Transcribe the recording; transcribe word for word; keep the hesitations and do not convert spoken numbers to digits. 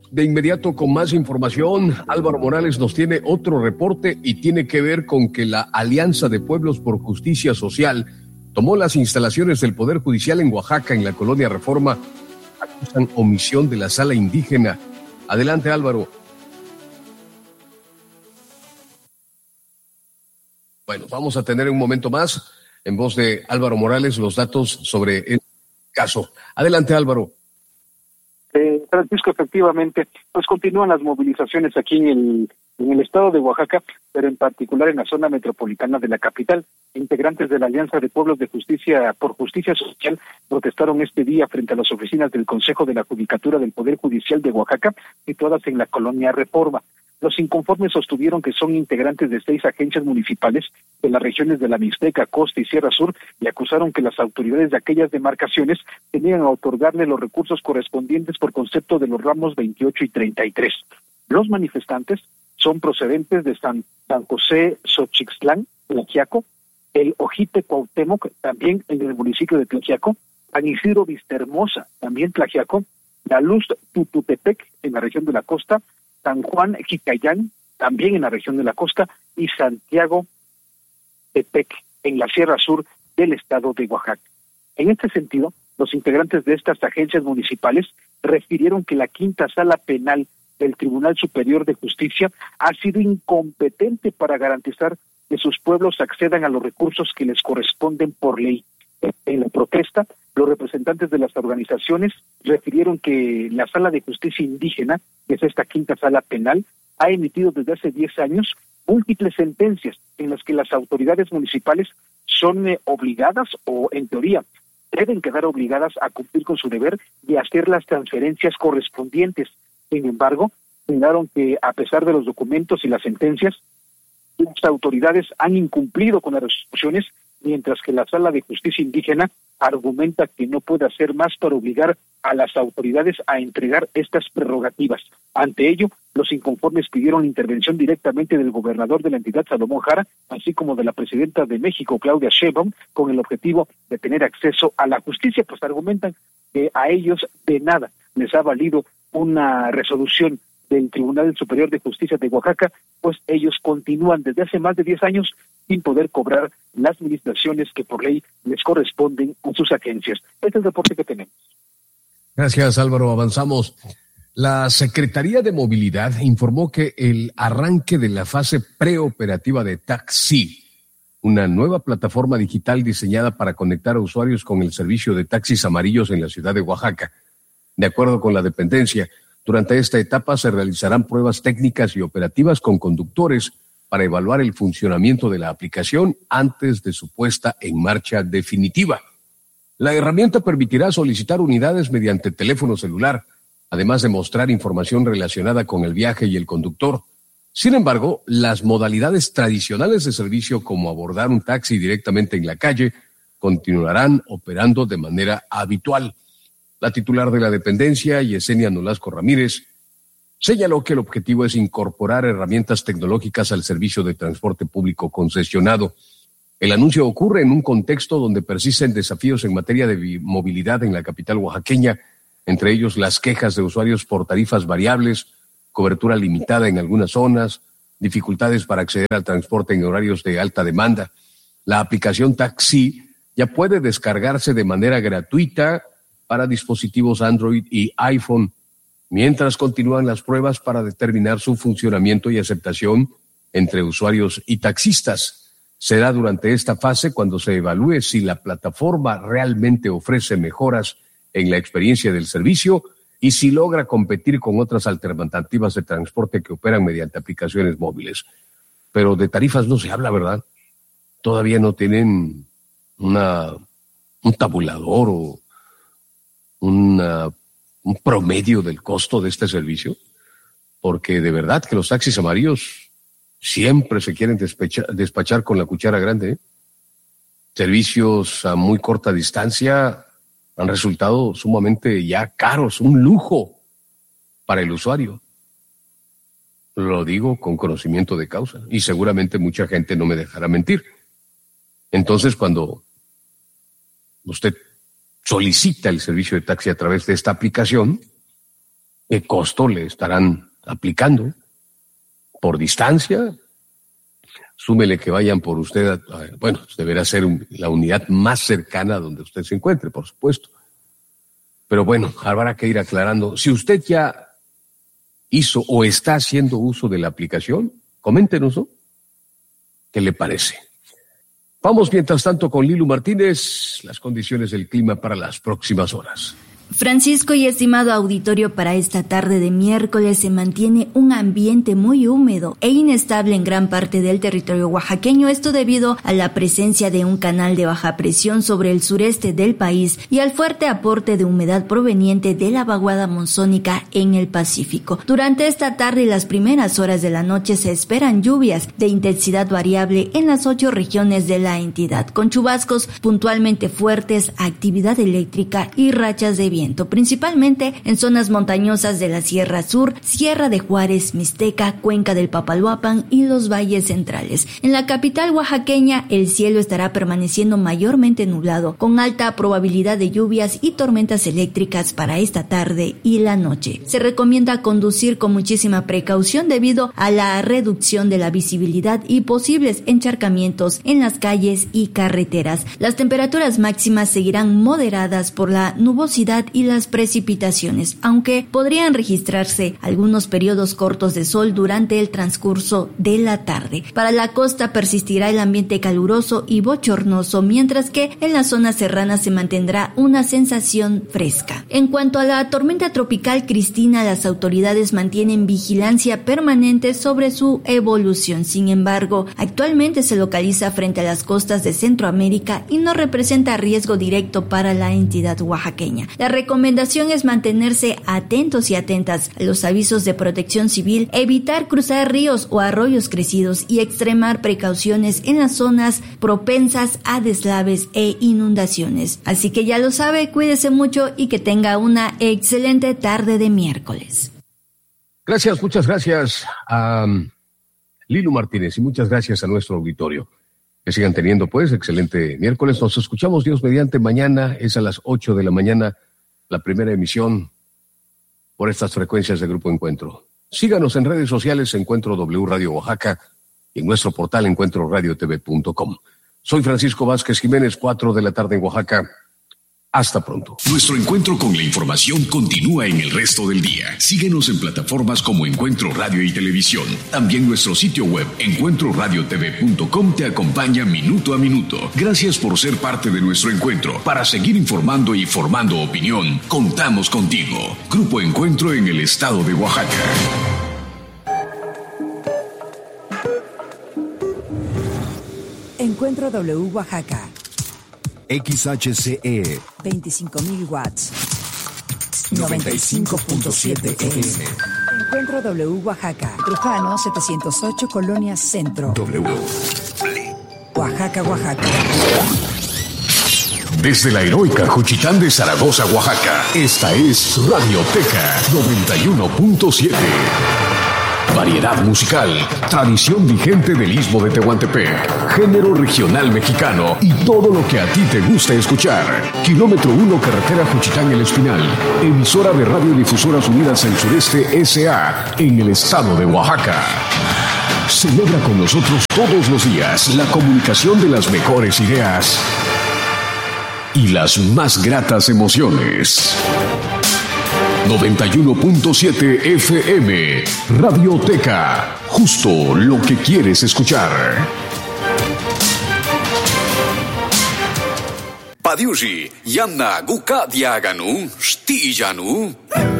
De inmediato con más información, Álvaro Morales nos tiene otro reporte y tiene que ver con que la Alianza de Pueblos por Justicia Social tomó las instalaciones del Poder Judicial en Oaxaca, en la colonia Reforma. Acusan omisión de la sala indígena. Adelante, Álvaro. Bueno, vamos a tener un momento más, en voz de Álvaro Morales, los datos sobre el caso. Adelante, Álvaro. Eh, Francisco, efectivamente, pues continúan las movilizaciones aquí en el, en el estado de Oaxaca, pero en particular en la zona metropolitana de la capital. Integrantes de la Alianza de Pueblos de Justicia por Justicia Social protestaron este día frente a las oficinas del Consejo de la Judicatura del Poder Judicial de Oaxaca, situadas en la colonia Reforma. Los inconformes sostuvieron que son integrantes de seis agencias municipales de las regiones de la Mixteca, Costa y Sierra Sur y acusaron que las autoridades de aquellas demarcaciones tenían a otorgarle los recursos correspondientes por concepto de los ramos veintiocho y treinta y tres. Los manifestantes son procedentes de San, San José Xochixtlán, Tlaxiaco, el Ojite Cuauhtémoc, también en el municipio de Tlaxiaco, San Isidro Vistahermosa, también Tlaxiaco, La Luz Tututepec, en la región de la costa, San Juan Jicayán, también en la región de la costa, y Santiago Tepec, en la Sierra Sur del estado de Oaxaca. En este sentido, los integrantes de estas agencias municipales refirieron que la quinta sala penal del Tribunal Superior de Justicia ha sido incompetente para garantizar que sus pueblos accedan a los recursos que les corresponden por ley. En la protesta, los representantes de las organizaciones refirieron que la Sala de Justicia Indígena, que es esta quinta sala penal, ha emitido desde hace diez años múltiples sentencias en las que las autoridades municipales son eh, obligadas, o en teoría, deben quedar obligadas a cumplir con su deber de hacer las transferencias correspondientes. Sin embargo, señalaron que a pesar de los documentos y las sentencias, las autoridades han incumplido con las resoluciones, mientras que la Sala de Justicia Indígena argumenta que no puede hacer más para obligar a las autoridades a entregar estas prerrogativas. Ante ello, los inconformes pidieron la intervención directamente del gobernador de la entidad, Salomón Jara, así como de la presidenta de México, Claudia Sheinbaum, con el objetivo de tener acceso a la justicia, pues argumentan que a ellos de nada les ha valido una resolución del Tribunal Superior de Justicia de Oaxaca, pues ellos continúan desde hace más de diez años sin poder cobrar las administraciones que por ley les corresponden a sus agencias. Este es el reporte que tenemos. Gracias, Álvaro. Avanzamos. La Secretaría de Movilidad informó que el arranque de la fase preoperativa de Taxi, una nueva plataforma digital diseñada para conectar a usuarios con el servicio de taxis amarillos en la ciudad de Oaxaca. De acuerdo con la dependencia, durante esta etapa se realizarán pruebas técnicas y operativas con conductores para evaluar el funcionamiento de la aplicación antes de su puesta en marcha definitiva. La herramienta permitirá solicitar unidades mediante teléfono celular, además de mostrar información relacionada con el viaje y el conductor. Sin embargo, las modalidades tradicionales de servicio, como abordar un taxi directamente en la calle, continuarán operando de manera habitual. La titular de la dependencia, Yesenia Nolasco Ramírez, señaló que el objetivo es incorporar herramientas tecnológicas al servicio de transporte público concesionado. El anuncio ocurre en un contexto donde persisten desafíos en materia de movilidad en la capital oaxaqueña, entre ellos las quejas de usuarios por tarifas variables, cobertura limitada en algunas zonas, dificultades para acceder al transporte en horarios de alta demanda. La aplicación Taxi ya puede descargarse de manera gratuita para dispositivos Android y iPhone, mientras continúan las pruebas para determinar su funcionamiento y aceptación entre usuarios y taxistas. Será durante esta fase cuando se evalúe si la plataforma realmente ofrece mejoras en la experiencia del servicio y si logra competir con otras alternativas de transporte que operan mediante aplicaciones móviles. Pero de tarifas no se habla, ¿verdad? Todavía no tienen una, un tabulador o una, un promedio del costo de este servicio, porque de verdad que los taxis amarillos siempre se quieren despechar, despachar con la cuchara grande, ¿eh? Servicios a muy corta distancia han resultado sumamente ya caros, un lujo para el usuario. Lo digo con conocimiento de causa y seguramente mucha gente no me dejará mentir. Entonces, cuando usted solicita el servicio de taxi a través de esta aplicación, ¿Qué costo le estarán aplicando? ¿Por distancia? Súmele que vayan por usted, a, a, bueno, deberá ser un, la unidad más cercana donde usted se encuentre, por supuesto. Pero bueno, habrá que ir aclarando. Si usted ya hizo o está haciendo uso de la aplicación, coméntenos, ¿no? ¿Qué le parece? Vamos mientras tanto con Lilu Martínez, las condiciones del clima para las próximas horas. Francisco y estimado auditorio, para esta tarde de miércoles se mantiene un ambiente muy húmedo e inestable en gran parte del territorio oaxaqueño, esto debido a la presencia de un canal de baja presión sobre el sureste del país y al fuerte aporte de humedad proveniente de la vaguada monzónica en el Pacífico. Durante esta tarde y las primeras horas de la noche se esperan lluvias de intensidad variable en las ocho regiones de la entidad, con chubascos puntualmente fuertes, actividad eléctrica y rachas de viento. Principalmente en zonas montañosas de la Sierra Sur, Sierra de Juárez, Mixteca, Cuenca del Papaloapan y los valles centrales. En la capital oaxaqueña, el cielo estará permaneciendo mayormente nublado, con alta probabilidad de lluvias y tormentas eléctricas para esta tarde y la noche. Se recomienda conducir con muchísima precaución debido a la reducción de la visibilidad y posibles encharcamientos en las calles y carreteras. Las temperaturas máximas seguirán moderadas por la nubosidad y las precipitaciones, aunque podrían registrarse algunos periodos cortos de sol durante el transcurso de la tarde. Para la costa persistirá el ambiente caluroso y bochornoso, mientras que en la zona serrana se mantendrá una sensación fresca. En cuanto a la tormenta tropical Cristina, las autoridades mantienen vigilancia permanente sobre su evolución. Sin embargo, actualmente se localiza frente a las costas de Centroamérica y no representa riesgo directo para la entidad oaxaqueña. La recomendación es mantenerse atentos y atentas a los avisos de protección civil, evitar cruzar ríos o arroyos crecidos y extremar precauciones en las zonas propensas a deslaves e inundaciones. Así que ya lo sabe, cuídese mucho y que tenga una excelente tarde de miércoles. Gracias, muchas gracias a Lilu Martínez y muchas gracias a nuestro auditorio. Que sigan teniendo pues excelente miércoles. Nos escuchamos Dios mediante mañana, es a las ocho de la mañana. La primera emisión por estas frecuencias de Grupo Encuentro. Síganos en redes sociales, Encuentro W Radio Oaxaca, y en nuestro portal encuentro radio t v punto com. Soy Francisco Vázquez Jiménez, cuatro de la tarde en Oaxaca. Hasta pronto. Nuestro encuentro con la información continúa en el resto del día. Síguenos en plataformas como Encuentro Radio y Televisión. También nuestro sitio web, encuentro radio t v punto com, te acompaña minuto a minuto. Gracias por ser parte de nuestro encuentro. Para seguir informando y formando opinión, contamos contigo. Grupo Encuentro en el estado de Oaxaca. Encuentro W Oaxaca. X H C E veinticinco mil watts. noventa y cinco punto siete F M. Encuentro W Oaxaca. Trujano setecientos ocho, Colonia Centro. W. Oaxaca, Oaxaca. Desde la heroica Juchitán de Zaragoza, Oaxaca, esta es Radioteca noventa y uno punto siete. Variedad musical, tradición vigente del Istmo de Tehuantepec, género regional mexicano y todo lo que a ti te gusta escuchar. Kilómetro uno, carretera Juchitán El Espinal, emisora de Radiodifusoras Unidas del Sureste S A en el estado de Oaxaca. Celebra con nosotros todos los días la comunicación de las mejores ideas y las más gratas emociones. noventa y uno punto siete F M, Radioteca, justo lo que quieres escuchar. Padiushi, Yanna Guka Diaganu, Stijanu.